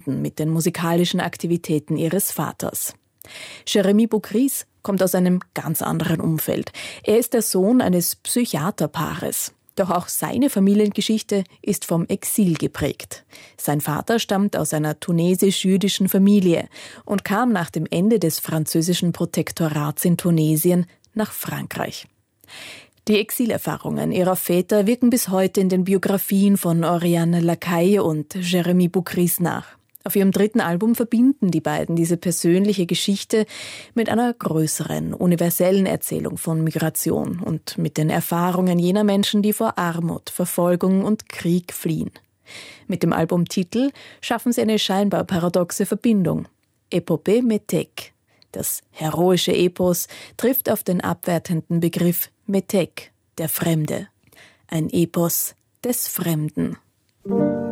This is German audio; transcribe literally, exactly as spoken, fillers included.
verbunden mit den musikalischen Aktivitäten ihres Vaters. Jérémie Boucris kommt aus einem ganz anderen Umfeld. Er ist der Sohn eines Psychiaterpaares. Doch auch seine Familiengeschichte ist vom Exil geprägt. Sein Vater stammt aus einer tunesisch-jüdischen Familie und kam nach dem Ende des französischen Protektorats in Tunesien nach Frankreich. Die Exilerfahrungen ihrer Väter wirken bis heute in den Biografien von Oriane Lacaille und Jérémie Boucris nach. Auf ihrem dritten Album verbinden die beiden diese persönliche Geschichte mit einer größeren, universellen Erzählung von Migration und mit den Erfahrungen jener Menschen, die vor Armut, Verfolgung und Krieg fliehen. Mit dem Albumtitel schaffen sie eine scheinbar paradoxe Verbindung. Épopée Métèque. Das heroische Epos trifft auf den abwertenden Begriff Métèque, der Fremde. Ein Epos des Fremden.